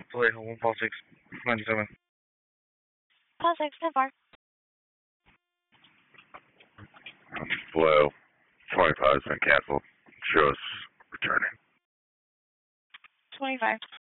Play 14697. Call 6, 10-4. Flow 25 has been canceled. Show us returning. 25.